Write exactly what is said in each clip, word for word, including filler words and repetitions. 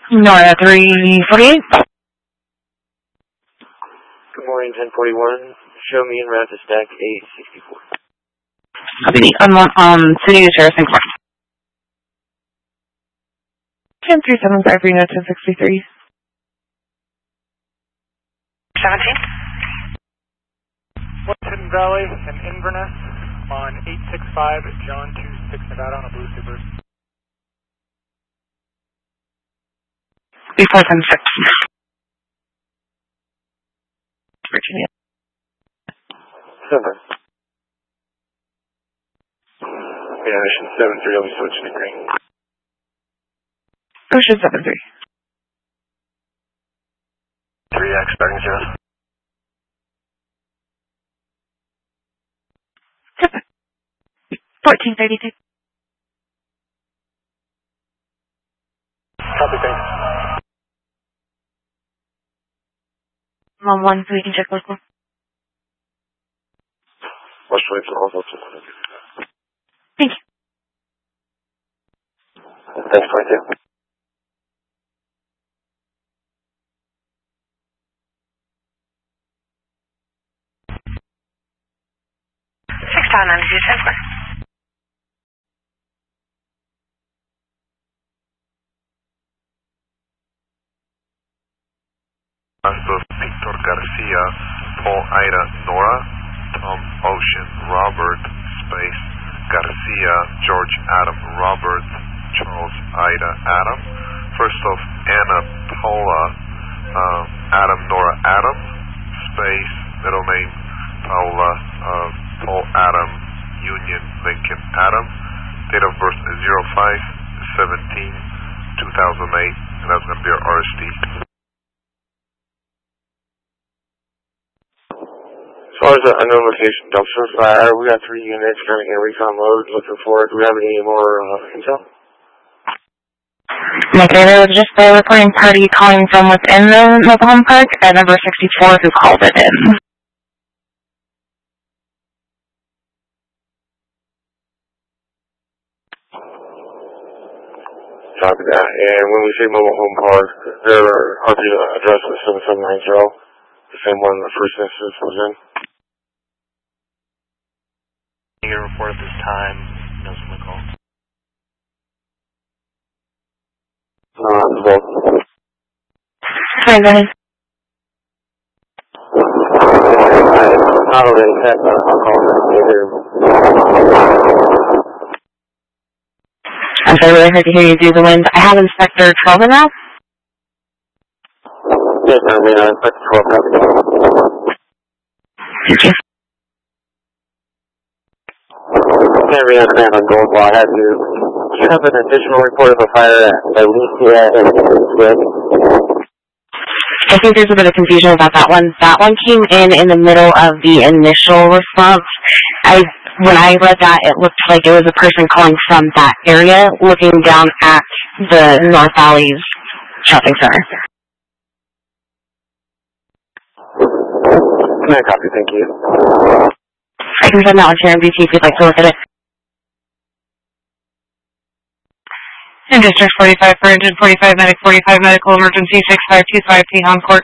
Nora three forty-eight. Good morning, ten forty-one. Show me en route to stack eight sixty-four. Copy. I'm on um, City of Sheriff and Clark. ten three seven five, Reno ten sixty-three. seventeen. Hidden Valley and Inverness on eight six five John two six Nevada on a blue Subaru. Before ten six. Virginia. Seven. Yeah, Ocean seven three, I'll be switching to green. Ocean seven three. three X, starting zero. fourteen thirty-two. Copy, thanks. I'm on one so we can check local. Watch for it, also. Thank you. Thanks, twenty-two. six down ninety-two, ten four. Santos, Victor Garcia, Paul Ida Nora, Tom Ocean, Robert, Space, Garcia, George Adam, Robert, Charles Ida Adam. First off, Anna Paula, uh, Adam Nora Adam, Space, middle name Paula, uh, Paul Adam, Union Lincoln Adam. Date of birth is zero five seventeen two thousand eight, and that's going to be our R S D. As far as the unknown location dumpster fire, we got three units currently in recon mode. Looking for it. Do we have any more uh, intel? Okay, there was just a reporting party calling from within the mobile home park at number sixty-four who called it in. Copy that. And when we say mobile home park, their R P address is seven seven nine zero, the same one the first instance was in. You report at this time, no someone call. Uh, both. Hi, guys. Not already had that. I'll call her. I'm sorry, really hard to hear you through the wind. I have Inspector twelve now. Yes, I mean, I Inspector twelve. Thank you. Can't really understand on gold while I had to. Do you have an additional report of a fire at Alicia and Smith? I think there's a bit of confusion about that one. That one came in in the middle of the initial response. I, when I read that, it looked like it was a person calling from that area, looking down at the North Valley's shopping center. Can I copy? Thank you. I can send that one to your M D T if you'd like to look at it. In District forty-five for Engine forty-five, Medic forty-five, Medical Emergency six five two five, Tejon Court.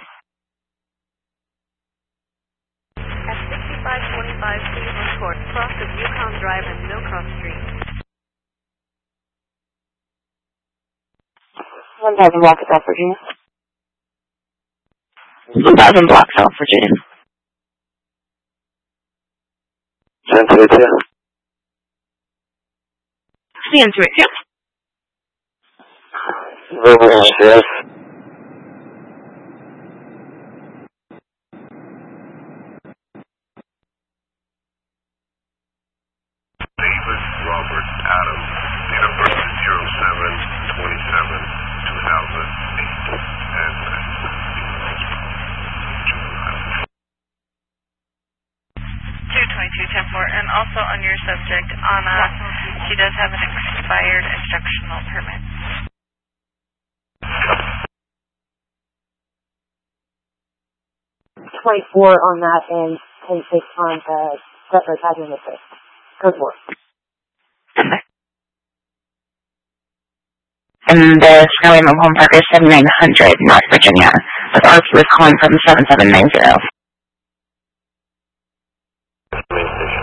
At sixty-five twenty-five, Tejon Court, cross of Yukon Drive and Millcross Street. one thousand blocks South Virginia. one thousand blocks South Virginia. ten two two. C N two eighty-two. Verbal yes. David Robert Adam, date of birth is zero seven twenty-seven two thousand eight, and two twenty-two ten four, and also on your subject, Anna, she does have an expired instructional permit. twenty-four on that and ten six on the Setler Academy District. Code four. And the Skyway Mobile Home Park is seventy-nine hundred North Virginia. With R Q is calling from seven seven nine zero. Main station.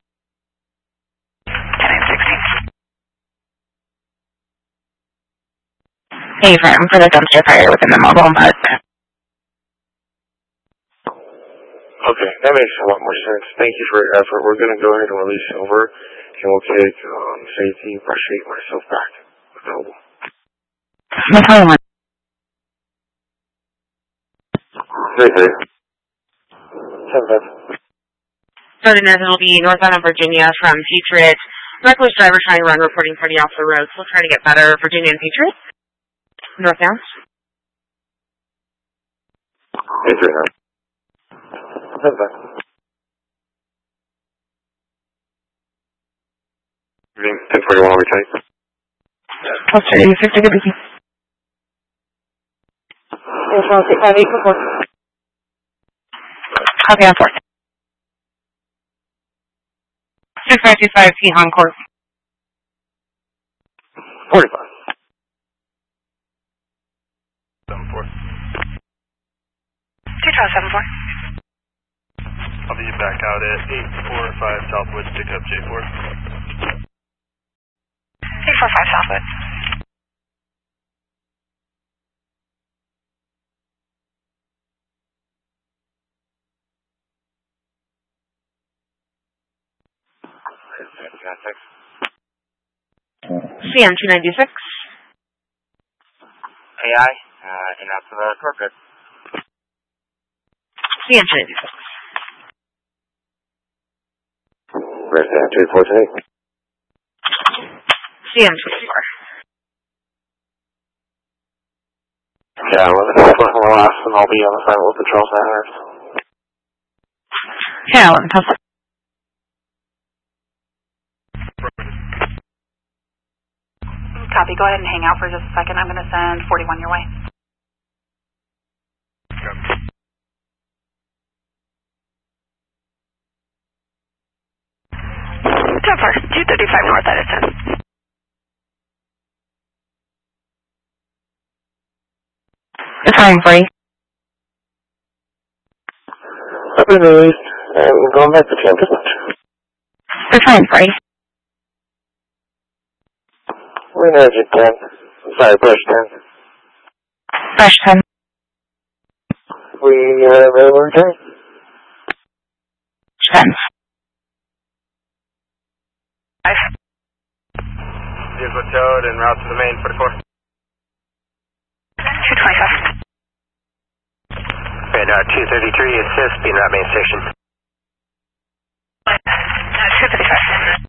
ten eight sixteen. Hey, firm for the dumpster fire within the mobile home park. Okay, that makes a lot more sense. Thank you for your effort. We're going to go ahead and release over, and we'll take um, safety, frustrate myself back. Available. No problem. Great, great. Ten five. Starting as it'll be northbound of Virginia from Patriot. Reckless driver trying to run, reporting party off the road. Still trying to get better. Virginia and Patriot. Northbound. Patriot now. Ten five. ten forty-one, we take. Cluster eighty-six, good busy. Copy on fourth. six five two five T Hong Court. forty-five. seven four. two twelve seven four. I'll be back out at eight four five Southwood, pick up J four. eight four five Southwood. C M two ninety-six. A I, uh, and out to the tour grid. C M two ninety-six. Where's that? two four eight. C M twenty-four. Yeah, well, this is one of the last, and I'll be on the side with patrol center. Yeah, eleven Tulsa. Copy. Go ahead and hang out for just a second. I'm going to send forty-one your way. ten four. two thirty-five North Edison. It's fine for you. Up in the east, and we're going back to campus. It's fine for you. We're in Edge ten. Sorry, Brush ten. Brush ten. We uh, available return? ten. Vehicle towed and route to the main forty-four. two twenty-five. And uh, two thirty-three, assist, being at main station. two thirty-five.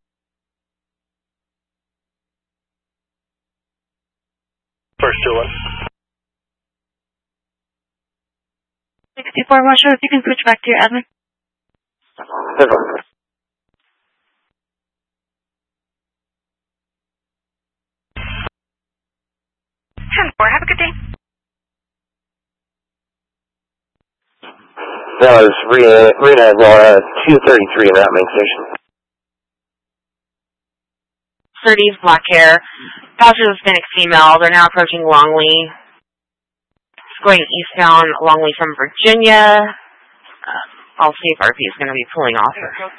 First two one. sixty-four, Washer, if you can switch back to your admin. ten four. Have a good day. That was Rena, Rena Laura, two thirty-three in that main station. thirties, black hair. Passenger Hispanic female. They're now approaching Longley. It's going eastbound Longley from Virginia. Um, I'll see if R P is going to be pulling off.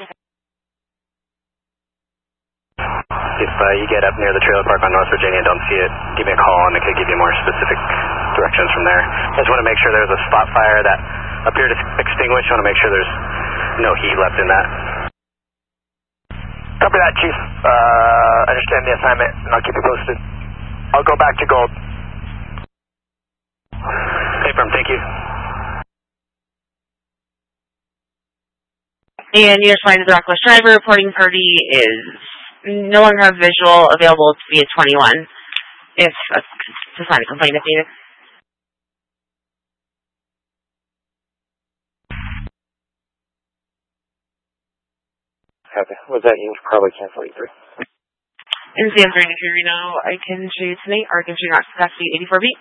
If uh, you get up near the trailer park on North Virginia and don't see it, give me a call and I could give you more specific directions from there. I just want to make sure there's a spot fire that appeared to extinguish. I want to make sure there's no heat left in that. Copy that, Chief. Uh, understand the assignment, and I'll keep you posted. I'll go back to Gold. Hey, firm, thank you. And you're flying the reckless driver. Reporting party is no longer have visual available to be a twenty-one. If uh, to sign a complaint if needed. Copy. Was that you? Probably cancel eighty-three. In C M three ninety-three Reno, I can show you tonight, or I can show you not capacity eighty-four B.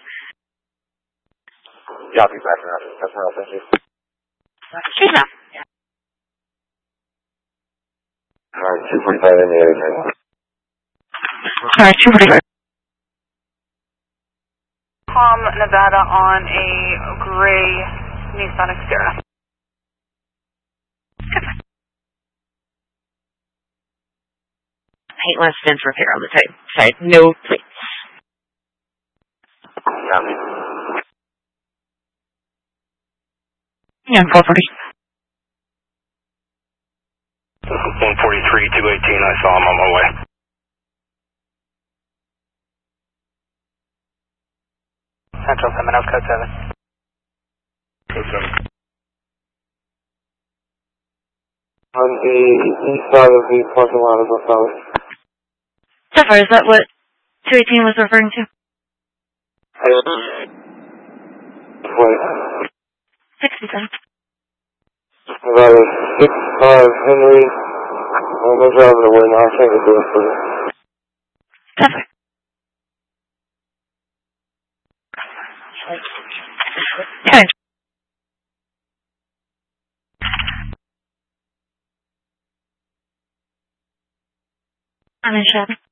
Yeah, I'll be back now. That's all. Thank you. Choose now. Alright, two forty-five in the eighty-three. Alright, two forty-five. Palm, Nevada on a gray Nissan Xterra. Paintless dent repair on the side. Side. No plates. Copy. Yeah, four forty. one forty-three, two eighteen, I saw him on my way. Central Seminoles, code seven. Code seven. On the east side of the parking lot of the south. So far, is that what two eighteen was referring to? Wait. sixty-seven. That is six five Henry. Well, no driving away now. I think it's good for you. Perfect. Okay. I'm in Chevy.